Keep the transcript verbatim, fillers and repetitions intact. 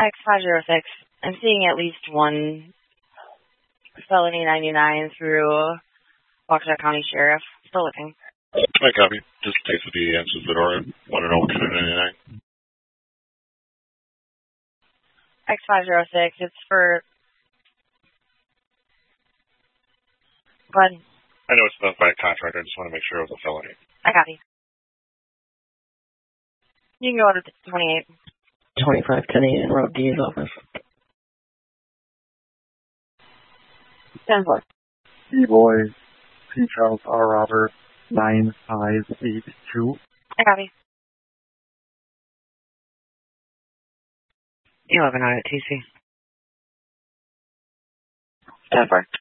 X five zero six. I'm seeing at least one felony ninety-nine through Waukesha County Sheriff. Still looking. I copy. Just takes the D answers the door. Want to know what kind of ninety-nine? X five zero six. It's for. Go ahead. I know it's done by a contractor. I just want to make sure it was a felony. I copy. You can go to twenty-eight. twenty-five Canadian Road, D's office. ten four. D-Boy, P. Charles R. Robert, nine five eight two. I copy. eleven out at T C. ten four.